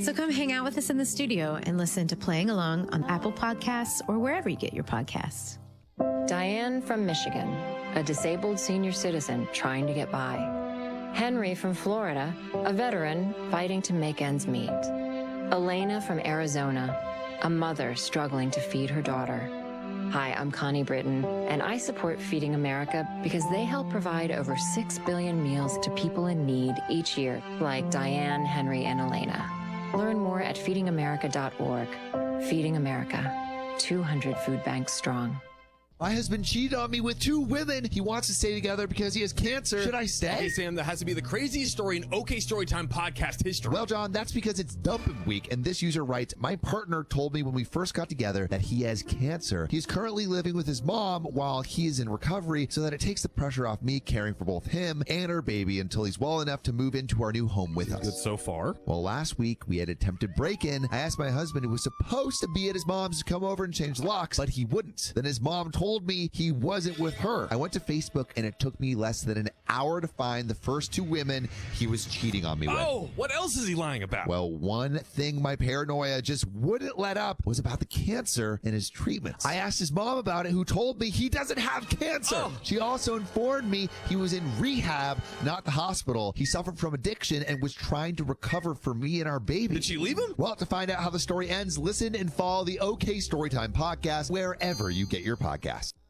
So come hang out with us in the studio and listen to Playing Along on Apple Podcasts or wherever you get your podcasts. Diane from Michigan, a disabled senior citizen trying to get by. Henry from Florida, a veteran fighting to make ends meet. Elena from Arizona, a mother struggling to feed her daughter. Hi, I'm Connie Britton, and I support Feeding America because they help provide over 6 billion meals to people in need each year, like Diane, Henry, and Elena. Learn more at feedingamerica.org. Feeding America, 200 food banks strong. My husband cheated on me with 2 women. He wants to stay together because he has cancer. Should I stay? Hey, Sam, that has to be the craziest story in OK Storytime podcast history. Well, John, that's because it's dumping week, and this user writes, my partner told me when we first got together that he has cancer. He's currently living with his mom while he is in recovery so that it takes the pressure off me caring for both him and our baby until he's well enough to move into our new home with us. Good so far. Well, last week we had attempted break-in. I asked my husband, who was supposed to be at his mom's, to come over and change locks, but he wouldn't. Then his mom told me he wasn't with her. I went to Facebook, and it took me less than an hour to find the first 2 women he was cheating on me with. Oh, what else is he lying about? Well, one thing my paranoia just wouldn't let up was about the cancer and his treatments. I asked his mom about it, who told me he doesn't have cancer. Oh. She also informed me he was in rehab, not the hospital. He suffered from addiction and was trying to recover for me and our baby. Did she leave him? Well, to find out how the story ends, listen and follow the OK Storytime podcast wherever you get your podcasts.